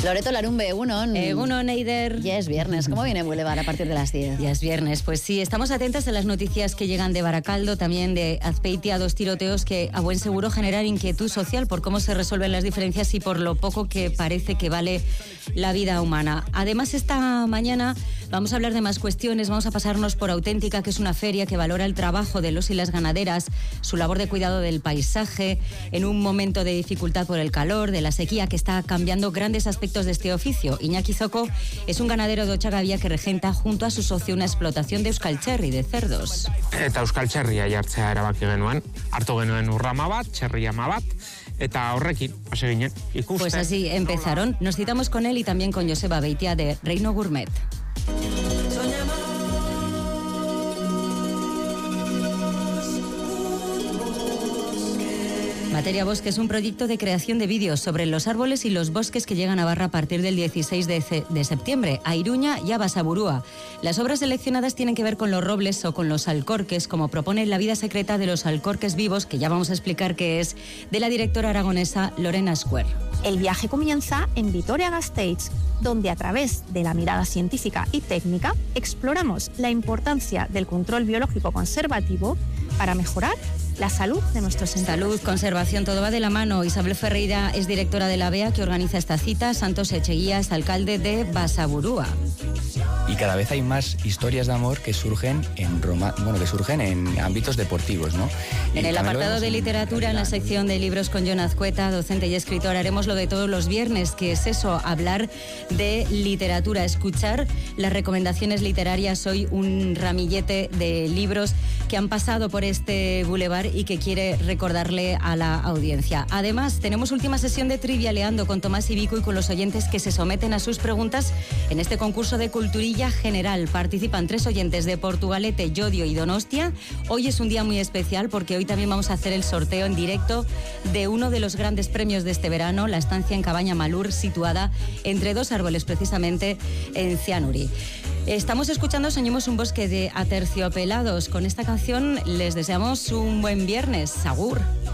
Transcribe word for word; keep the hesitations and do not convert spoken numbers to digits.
Loreto Larumbe, Egunon. Egunon, Eider. Ya es viernes. ¿Cómo viene Boulevard a partir de las diez? Ya es viernes. Pues sí, estamos atentas a las noticias que llegan de Baracaldo, también de Azpeitia, dos tiroteos que a buen seguro generan inquietud social por cómo se resuelven las diferencias y por lo poco que parece que vale la vida humana. Además, esta mañana vamos a hablar de más cuestiones. Vamos a pasarnos por Auténtica, que es una feria que valora el trabajo de los y las ganaderas, su labor de cuidado del paisaje, en un momento de dificultad por el calor, de la sequía, que está cambiando grandes aspectos de este oficio. Iñaki Zoco es un ganadero de Ochagavía que regenta junto a su socio una explotación de Euskaltxerri, de cerdos. Eta Euskaltxerria jartzea erabaki genuen, hartu genuen urrama bat, txerri ama bat, eta horrekin, hasi ginen, ikusten. Pues así empezaron. Nos citamos con él y también con Joseba Beitia de Reino Gourmet. Materia Bosque es un proyecto de creación de vídeos sobre los árboles y los bosques que llegan a Navarra a partir del dieciséis de septiembre, a Iruña y a Basaburúa. Las obras seleccionadas tienen que ver con los robles o con los alcorques, como propone La vida secreta de los alcorques vivos, que ya vamos a explicar qué es, de la directora aragonesa Lorena Square. El viaje comienza en Vitoria-Gasteiz, donde a través de la mirada científica y técnica exploramos la importancia del control biológico conservativo para mejorar la salud de nuestros entornos. Salud, conservación, todo va de la mano. Isabel Ferreira es directora de la B E A, que organiza esta cita. Santos Echeguía es alcalde de Basaburúa. Y cada vez hay más historias de amor que surgen en Roma, bueno, que surgen en ámbitos deportivos, ¿no? En el apartado de literatura, en la sección de libros con Jon Azcueta, docente y escritor, haremos lo de todos los viernes, que es eso, hablar de literatura, escuchar las recomendaciones literarias. Hoy un ramillete de libros que han pasado por este bulevar y que quiere recordarle a la audiencia. Además, tenemos última sesión de Trivialeando con Tomás Ibico y con los oyentes que se someten a sus preguntas en este concurso de culturilla general. Participan tres oyentes de Portugalete, Llodio y Donostia. Hoy es un día muy especial porque hoy también vamos a hacer el sorteo en directo de uno de los grandes premios de este verano, la estancia en Cabaña Malur, situada entre dos árboles precisamente en Cianuri. Estamos escuchando Soñemos un bosque de Aterciopelados. Con esta canción les deseamos un buen viernes. Agur.